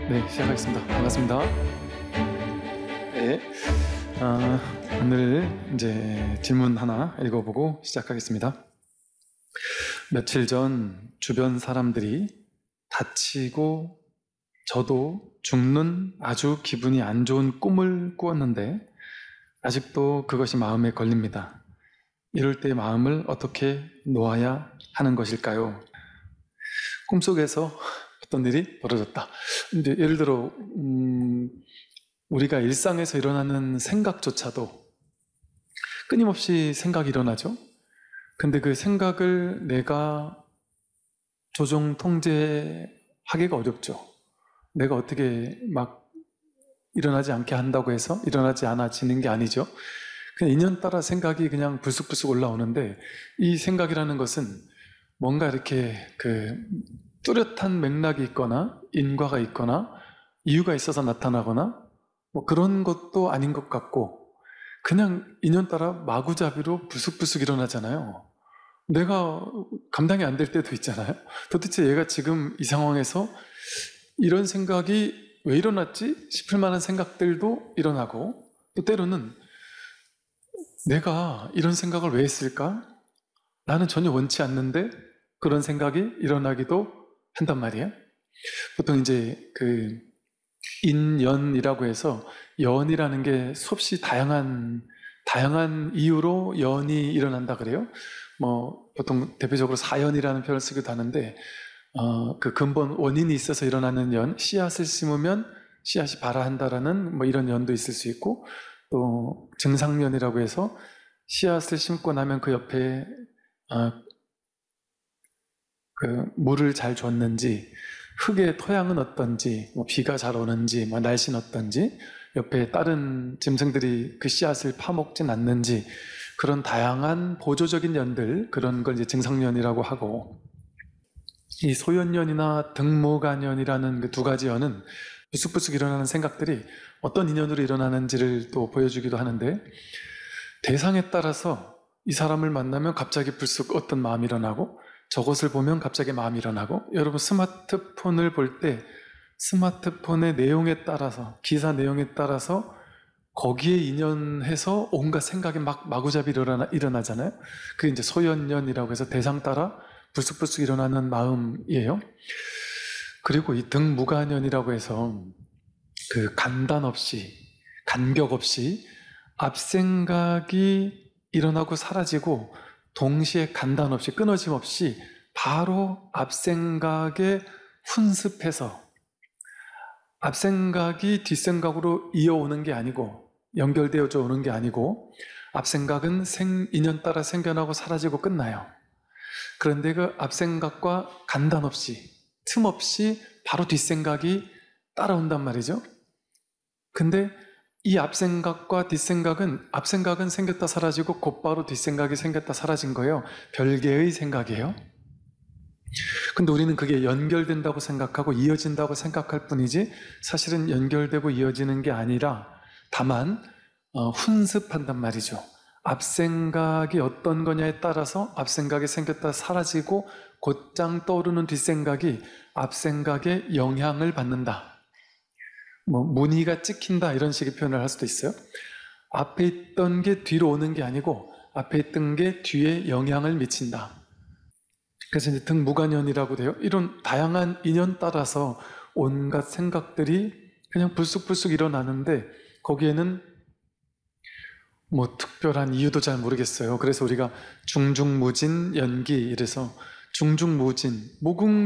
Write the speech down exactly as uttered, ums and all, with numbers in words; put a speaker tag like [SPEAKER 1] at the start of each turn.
[SPEAKER 1] 네, 시작하겠습니다. 반갑습니다. 네, 아, 오늘 이제 질문 하나 읽어보고 시작하겠습니다. 며칠 전 주변 사람들이 다치고 저도 죽는 아주 기분이 안 좋은 꿈을 꾸었는데 아직도 그것이 마음에 걸립니다. 이럴 때 마음을 어떻게 놓아야 하는 것일까요? 꿈속에서 어떤 일이 벌어졌다. 근데 예를 들어 음, 우리가 일상에서 일어나는 생각조차도 끊임없이 생각이 일어나죠. 근데 그 생각을 내가 조종 통제하기가 어렵죠. 내가 어떻게 막 일어나지 않게 한다고 해서 일어나지 않아지는 게 아니죠. 그냥 인연 따라 생각이 그냥 불쑥불쑥 올라오는데, 이 생각이라는 것은 뭔가 이렇게 그 뚜렷한 맥락이 있거나 인과가 있거나 이유가 있어서 나타나거나 뭐 그런 것도 아닌 것 같고, 그냥 인연 따라 마구잡이로 불쑥불쑥 일어나잖아요. 내가 감당이 안 될 때도 있잖아요. 도대체 얘가 지금 이 상황에서 이런 생각이 왜 일어났지 싶을 만한 생각들도 일어나고, 또 때로는 내가 이런 생각을 왜 했을까? 나는 전혀 원치 않는데 그런 생각이 일어나기도 한단 말이에요. 보통 이제 그 인연이라고 해서, 연이라는 게 수없이 다양한 다양한 이유로 연이 일어난다 그래요. 뭐 보통 대표적으로 사연이라는 표현을 쓰기도 하는데, 어, 그 근본 원인이 있어서 일어나는 연, 씨앗을 심으면 씨앗이 발아한다라는 뭐 이런 연도 있을 수 있고, 또 증상연이라고 해서 씨앗을 심고 나면 그 옆에 어, 그 물을 잘 줬는지, 흙의 토양은 어떤지, 뭐 비가 잘 오는지, 뭐 날씨는 어떤지, 옆에 다른 짐승들이 그 씨앗을 파먹진 않는지, 그런 다양한 보조적인 연들, 그런 걸 이제 증상연이라고 하고, 이 소연연이나 등무간연이라는 그 두 가지 연은 불쑥불쑥 일어나는 생각들이 어떤 인연으로 일어나는지를 또 보여주기도 하는데, 대상에 따라서 이 사람을 만나면 갑자기 불쑥 어떤 마음이 일어나고, 저것을 보면 갑자기 마음이 일어나고, 여러분 스마트폰을 볼 때 스마트폰의 내용에 따라서, 기사 내용에 따라서 거기에 인연해서 온갖 생각이 막 마구잡이 일어나, 일어나잖아요. 그게 이제 소연연이라고 해서 대상 따라 불쑥불쑥 일어나는 마음이에요. 그리고 이 등무간연이라고 해서 그 간단 없이, 간격 없이 앞생각이 일어나고 사라지고 동시에 간단 없이, 끊어짐 없이 바로 앞생각에 훈습해서, 앞생각이 뒷생각으로 이어오는 게 아니고, 연결되어져 오는 게 아니고, 앞생각은 생, 인연 따라 생겨나고 사라지고 끝나요. 그런데 그 앞생각과 간단 없이, 틈 없이 바로 뒷생각이 따라온단 말이죠. 근데 이 앞생각과 뒷생각은, 앞생각은 생겼다 사라지고 곧바로 뒷생각이 생겼다 사라진 거예요. 별개의 생각이에요. 근데 우리는 그게 연결된다고 생각하고 이어진다고 생각할 뿐이지, 사실은 연결되고 이어지는 게 아니라 다만 어, 훈습한단 말이죠. 앞생각이 어떤 거냐에 따라서 앞생각이 생겼다 사라지고 곧장 떠오르는 뒷생각이 앞생각에 영향을 받는다. 뭐 무늬가 찍힌다, 이런 식의 표현을 할 수도 있어요. 앞에 있던 게 뒤로 오는 게 아니고 앞에 있던 게 뒤에 영향을 미친다. 그래서 이제 등무간연이라고 돼요. 이런 다양한 인연 따라서 온갖 생각들이 그냥 불쑥불쑥 일어나는데, 거기에는 뭐 특별한 이유도 잘 모르겠어요. 그래서 우리가 중중무진 연기, 이래서 중중무진, 무궁